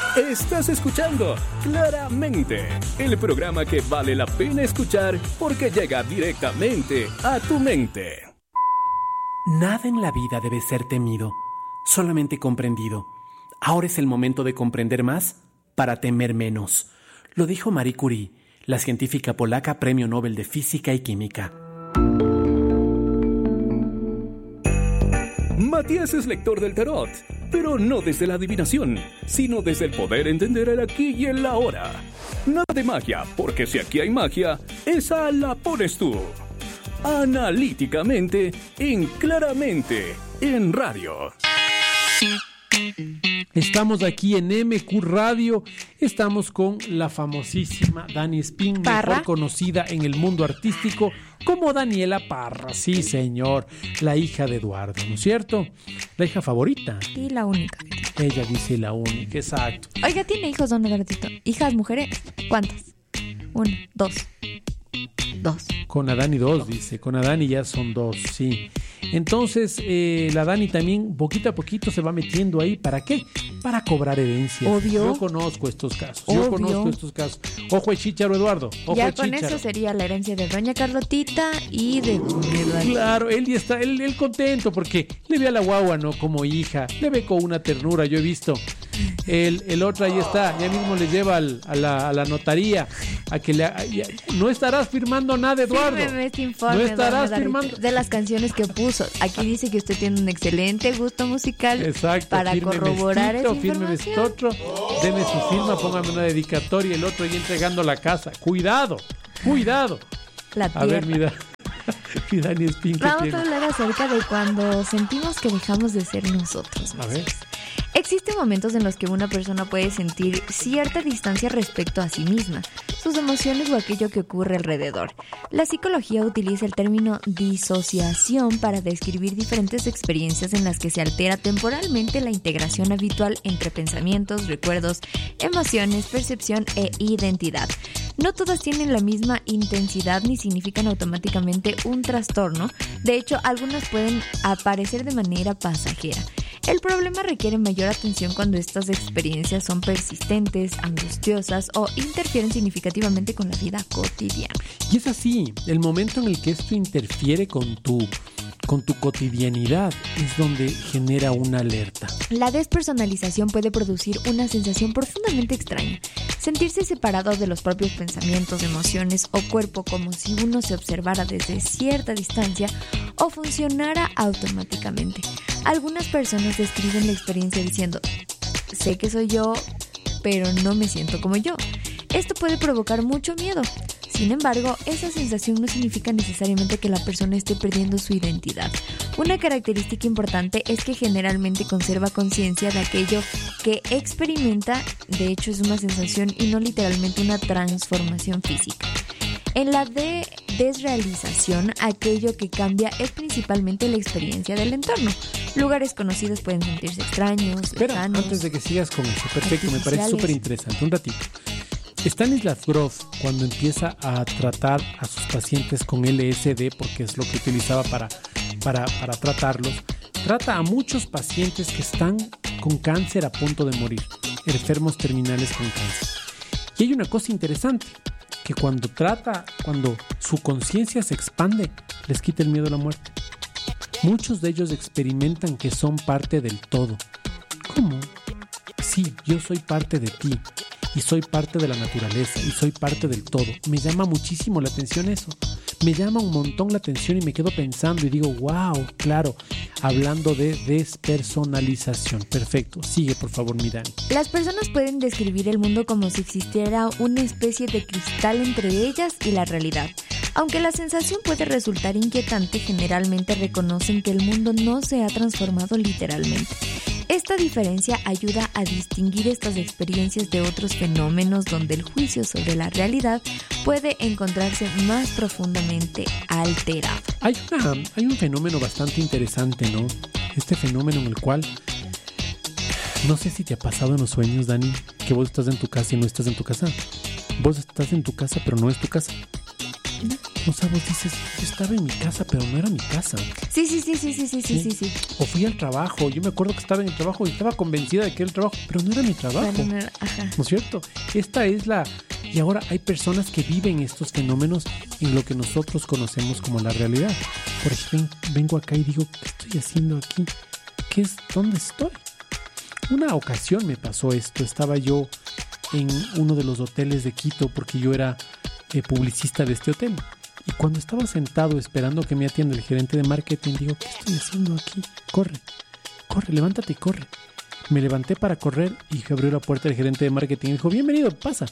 Estás escuchando Claramente, el programa que vale la pena escuchar porque llega directamente a tu mente. Nada en la vida debe ser temido, solamente comprendido. Ahora es el momento de comprender más para temer menos. Lo dijo Marie Curie, la científica polaca Premio Nobel de Física y Química. Matías es lector del tarot, pero no desde la adivinación, sino desde el poder entender el aquí y el ahora. Nada de magia, porque si aquí hay magia, esa la pones tú. Analíticamente, en Claramente, en radio. Estamos aquí en MQ Radio, estamos con la famosísima Dani Espín, mejor conocida en el mundo artístico como Daniela Parra. Sí, señor, la hija de Eduardo, ¿no es cierto? La hija favorita. Y la única. Ella dice la única, exacto. Oiga, ¿tiene hijos, don Eduardito? ¿Hijas mujeres? ¿Cuántas? Una, dos. Con Adani 2, dice. Con Adani ya son 2, sí. Entonces, la Dani también, poquito a poquito, se va metiendo ahí. ¿Para qué? Para cobrar herencias. Obvio. Yo conozco estos casos. Ojo el chícharo, Eduardo. Ojo ya el con chícharo. Eso sería la herencia de doña Carlotita y de Eduardo. Claro, él ya está, él contento porque le ve a la guagua, ¿no? Como hija. Le ve con una ternura, yo he visto. El otro ahí está, ya mismo le lleva a la notaría a que no estarás firmando nada, Eduardo. Fírmeme este informe, no estarás firmando de las canciones que puso. Aquí dice que usted tiene un excelente gusto musical. Exacto, para corroborar esa fírmeme información. este otro, deme su firma, póngame una dedicatoria, el otro ahí entregando la casa. Cuidado. La tierra. A ver, mira. Y Dani Espín, vamos a hablar acerca de cuando sentimos que dejamos de ser nosotros mismos. A ver. Existen momentos en los que una persona puede sentir cierta distancia respecto a sí misma, sus emociones o aquello que ocurre alrededor. La psicología utiliza el término disociación para describir diferentes experiencias en las que se altera temporalmente la integración habitual entre pensamientos, recuerdos, emociones, percepción e identidad. No todas tienen la misma intensidad ni significan automáticamente un trastorno. De hecho, algunas pueden aparecer de manera pasajera. El problema requiere mayor atención cuando estas experiencias son persistentes, angustiosas o interfieren significativamente con la vida cotidiana. Y es así, el momento en el que esto interfiere con tu cotidianidad es donde genera una alerta. La despersonalización puede producir una sensación profundamente extraña. Sentirse separado de los propios pensamientos, emociones o cuerpo como si uno se observara desde cierta distancia o funcionara automáticamente. Algunas personas describen la experiencia diciendo: sé que soy yo, pero no me siento como yo. Esto puede provocar mucho miedo. Sin embargo, esa sensación no significa necesariamente que la persona esté perdiendo su identidad. Una característica importante es que generalmente conserva conciencia de aquello que experimenta. De hecho, es una sensación y no literalmente una transformación física. En la desrealización, aquello que cambia es principalmente la experiencia del entorno. Lugares conocidos pueden sentirse extraños, Espera, lejanos, antes de que sigas con eso, perfecto, me parece súper interesante. Un ratito. Stanislav Grof, cuando empieza a tratar a sus pacientes con LSD, porque es lo que utilizaba para tratarlos, trata a muchos pacientes que están con cáncer a punto de morir, enfermos terminales con cáncer. Y hay una cosa interesante, que cuando su conciencia se expande, les quita el miedo a la muerte. Muchos de ellos experimentan que son parte del todo. ¿Cómo? Sí, yo soy parte de ti. Y soy parte de la naturaleza, y soy parte del todo. Me llama muchísimo la atención eso. Me llama un montón la atención y me quedo pensando y digo, wow, claro, hablando de despersonalización. Perfecto, sigue por favor, mi Dani. Las personas pueden describir el mundo como si existiera una especie de cristal entre ellas y la realidad. Aunque la sensación puede resultar inquietante, generalmente reconocen que el mundo no se ha transformado literalmente. Esta diferencia ayuda a distinguir estas experiencias de otros fenómenos donde el juicio sobre la realidad puede encontrarse más profundamente alterado. Hay un fenómeno bastante interesante, ¿no? Este fenómeno en el cual, no sé si te ha pasado en los sueños, Dani, que vos estás en tu casa y no estás en tu casa. Vos estás en tu casa, pero no es tu casa. ¿No? O sea, vos dices, yo estaba en mi casa, pero no era mi casa. Sí. O fui al trabajo. Yo me acuerdo que estaba en el trabajo y estaba convencida de que era el trabajo, pero no era mi trabajo. No era, ajá. ¿No es cierto? Esta es la... Y ahora hay personas que viven estos fenómenos en lo que nosotros conocemos como la realidad. Por ejemplo, vengo acá y digo, ¿qué estoy haciendo aquí? ¿Dónde estoy? Una ocasión me pasó esto. Estaba yo en uno de los hoteles de Quito porque yo era publicista de este hotel. Y cuando estaba sentado esperando que me atienda el gerente de marketing, digo, ¿qué estoy haciendo aquí? Corre, levántate y corre. Me levanté para correr y abrió la puerta el gerente de marketing y dijo, bienvenido, pasa.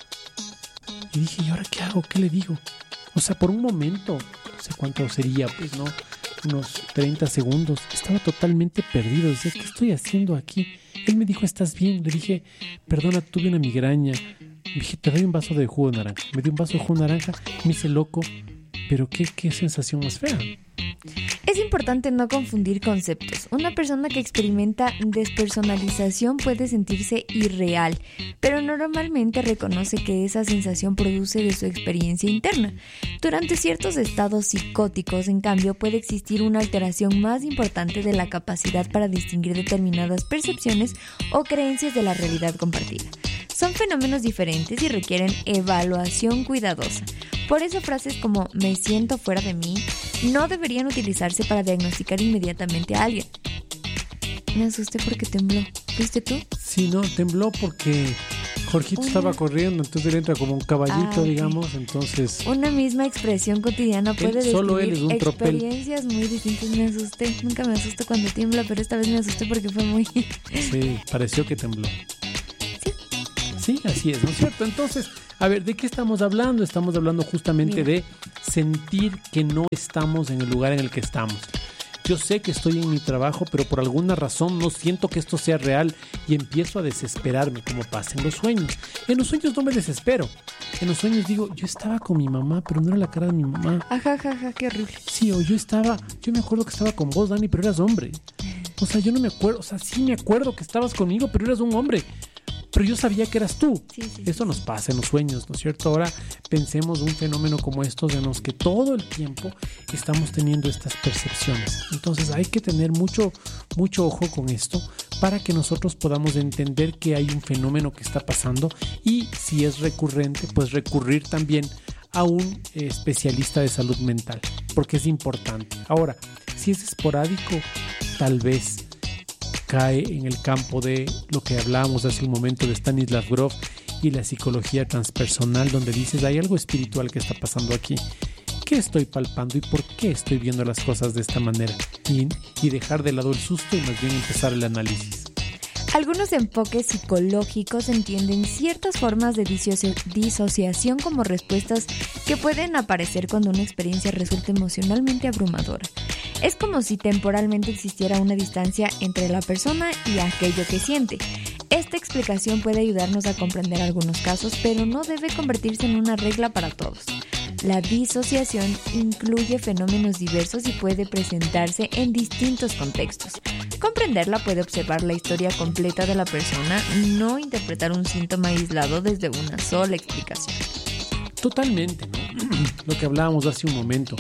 Y dije, ¿y ahora qué hago? ¿Qué le digo? O sea, por un momento, no sé cuánto sería, pues, ¿no? Unos 30 segundos. Estaba totalmente perdido. Decía, ¿qué estoy haciendo aquí? Él me dijo, ¿estás bien? Le dije, perdona, tuve una migraña. Me dije, te doy un vaso de jugo de naranja. Me dio un vaso de jugo de naranja, me hice loco. Pero qué sensación más fea. Es importante no confundir conceptos. Una persona que experimenta despersonalización puede sentirse irreal, pero normalmente reconoce que esa sensación produce de su experiencia interna. Durante ciertos estados psicóticos, en cambio, puede existir una alteración más importante de la capacidad para distinguir determinadas percepciones o creencias de la realidad compartida. Son fenómenos diferentes y requieren evaluación cuidadosa. Por eso frases como me siento fuera de mí no deberían utilizarse para diagnosticar inmediatamente a alguien. Me asusté porque tembló. ¿Viste tú? Sí, no, tembló porque Jorgito estaba corriendo, entonces él entra como un caballito, digamos, entonces... Una misma expresión cotidiana puede solo él es describir un tropel. Experiencias muy distintas. Me asusté. Nunca me asusto cuando tiembla, pero esta vez me asusté porque fue muy... Sí, pareció que tembló. Sí, así es, ¿no es cierto? Entonces, a ver, ¿de qué estamos hablando? Estamos hablando justamente de sentir que no estamos en el lugar en el que estamos. Yo sé que estoy en mi trabajo, pero por alguna razón no siento que esto sea real y empiezo a desesperarme, como pasa en los sueños. En los sueños no me desespero. En los sueños digo, yo estaba con mi mamá, pero no era la cara de mi mamá. Ajá, qué horrible. Sí, o yo me acuerdo que estaba con vos, Dani, pero eras hombre. O sea, yo no me acuerdo, o sea, sí me acuerdo que estabas conmigo, pero eras un hombre. Pero yo sabía que eras tú. Sí. Eso nos pasa en los sueños, ¿no es cierto? Ahora pensemos un fenómeno como estos en los que todo el tiempo estamos teniendo estas percepciones. Entonces hay que tener mucho ojo con esto para que nosotros podamos entender que hay un fenómeno que está pasando y si es recurrente, pues recurrir también a un especialista de salud mental, porque es importante. Ahora, si es esporádico, tal vez cae en el campo de lo que hablábamos hace un momento de Stanislav Grof y la psicología transpersonal, donde dices, hay algo espiritual que está pasando aquí. ¿Qué estoy palpando y por qué estoy viendo las cosas de esta manera? Y dejar de lado el susto y más bien empezar el análisis. Algunos enfoques psicológicos entienden ciertas formas de disociación como respuestas que pueden aparecer cuando una experiencia resulta emocionalmente abrumadora. Es como si temporalmente existiera una distancia entre la persona y aquello que siente. Esta explicación puede ayudarnos a comprender algunos casos, pero no debe convertirse en una regla para todos. La disociación incluye fenómenos diversos y puede presentarse en distintos contextos. Comprenderla puede observar la historia completa de la persona, no interpretar un síntoma aislado desde una sola explicación. Totalmente, ¿no? Lo que hablábamos hace un momento.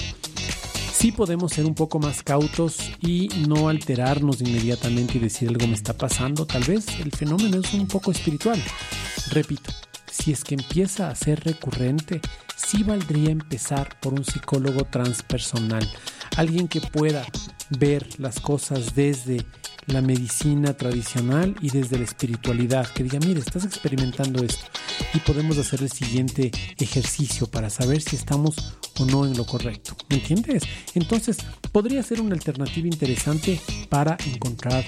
Sí podemos ser un poco más cautos y no alterarnos inmediatamente y decir algo me está pasando. Tal vez el fenómeno es un poco espiritual. Repito, si es que empieza a ser recurrente, sí valdría empezar por un psicólogo transpersonal. Alguien que pueda ver las cosas desde la medicina tradicional y desde la espiritualidad, que diga, mire, estás experimentando esto y podemos hacer el siguiente ejercicio para saber si estamos o no en lo correcto, ¿me entiendes? Entonces podría ser una alternativa interesante para encontrar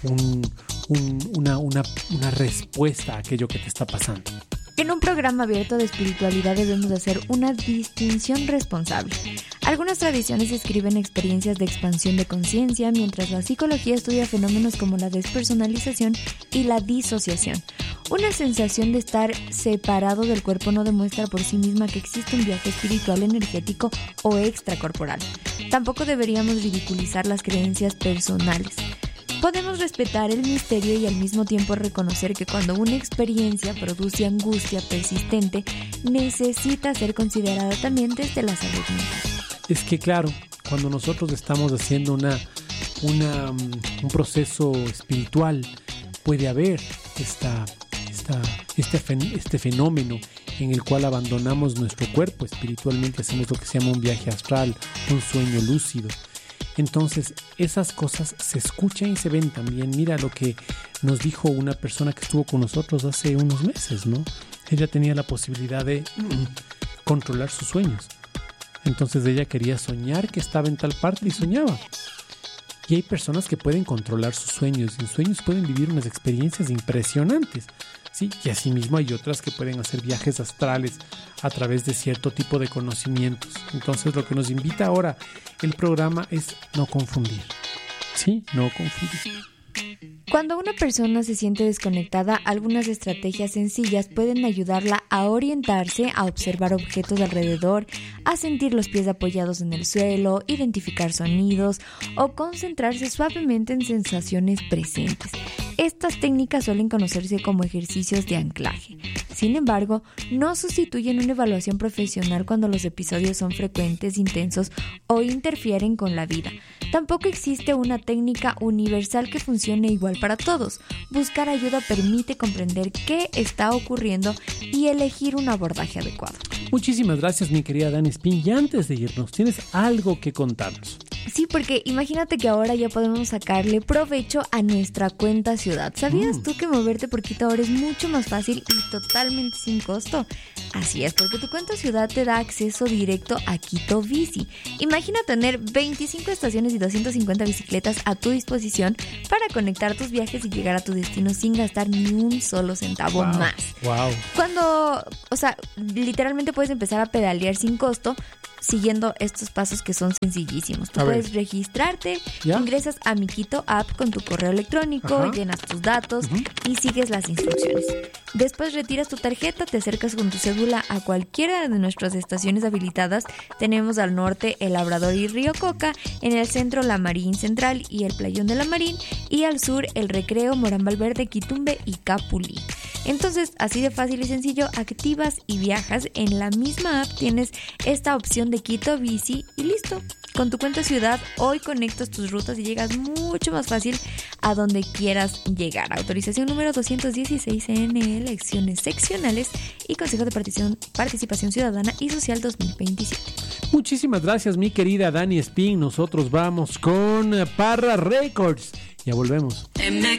una respuesta a aquello que te está pasando. En un programa abierto de espiritualidad debemos hacer una distinción responsable. Algunas tradiciones describen experiencias de expansión de conciencia, mientras la psicología estudia fenómenos como la despersonalización y la disociación. Una sensación de estar separado del cuerpo no demuestra por sí misma que existe un viaje espiritual, energético o extracorporal. Tampoco deberíamos ridiculizar las creencias personales. Podemos respetar el misterio y al mismo tiempo reconocer que cuando una experiencia produce angustia persistente, necesita ser considerada también desde la salud mental. Es que claro, cuando nosotros estamos haciendo un proceso espiritual, puede haber este fenómeno en el cual abandonamos nuestro cuerpo espiritualmente, hacemos lo que se llama un viaje astral, un sueño lúcido. Entonces, esas cosas se escuchan y se ven también. Mira lo que nos dijo una persona que estuvo con nosotros hace unos meses, ¿no? Ella tenía la posibilidad de controlar sus sueños. Entonces ella quería soñar que estaba en tal parte y soñaba. Y hay personas que pueden controlar sus sueños y en sueños pueden vivir unas experiencias impresionantes. Sí, y asimismo hay otras que pueden hacer viajes astrales a través de cierto tipo de conocimientos. Entonces lo que nos invita ahora el programa es no confundir. Sí, no confundir. Cuando una persona se siente desconectada, algunas estrategias sencillas pueden ayudarla a orientarse, a observar objetos alrededor, a sentir los pies apoyados en el suelo, identificar sonidos o concentrarse suavemente en sensaciones presentes. Estas técnicas suelen conocerse como ejercicios de anclaje. Sin embargo, no sustituyen una evaluación profesional cuando los episodios son frecuentes, intensos o interfieren con la vida. Tampoco existe una técnica universal que funcione igual para todos. Buscar ayuda permite comprender qué está ocurriendo y elegir un abordaje adecuado. Muchísimas gracias, mi querida Dani Espín. Y antes de irnos, ¿tienes algo que contarnos? Sí, porque imagínate que ahora ya podemos sacarle provecho a nuestra cuenta ciudad. ¿Sabías tú que moverte por Quito ahora es mucho más fácil y totalmente sin costo? Así es, porque tu cuenta ciudad te da acceso directo a Quito Bici. Imagina tener 25 estaciones y 250 bicicletas a tu disposición para conectar tus viajes y llegar a tu destino sin gastar ni un solo centavo más. Wow. Literalmente puedes empezar a pedalear sin costo siguiendo estos pasos que son sencillísimos. Tú puedes registrarte, ingresas a Mi Quito App con tu correo electrónico, llenas tus datos y sigues las instrucciones. Después retiras tu tarjeta, te acercas con tu cédula a cualquiera de nuestras estaciones habilitadas. Tenemos al norte El Labrador y Río Coca, en el centro La Marín Central y el Playón de La Marín, y al sur El Recreo, Morán Valverde, Quitumbe y Capulí. Entonces, así de fácil y sencillo, activas y viajas. En la misma app tienes esta opción de Quito Bici y listo. Con tu cuenta ciudad, hoy conectas tus rutas y llegas mucho más fácil a donde quieras llegar. Autorización número 216 CNE, elecciones seccionales y Consejo de Participación Ciudadana y Social 2027. Muchísimas gracias, mi querida Dani Espín. Nosotros vamos con Parra Records. Ya volvemos.